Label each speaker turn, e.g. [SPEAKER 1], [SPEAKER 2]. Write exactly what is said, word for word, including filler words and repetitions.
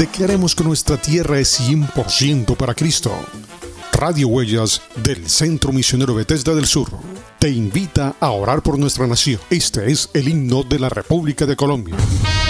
[SPEAKER 1] declaremos que nuestra tierra es cien por ciento para Cristo. Radio Huellas del Centro Misionero Bethesda del Sur te invita a orar por nuestra nación. Este es el himno de la República de Colombia.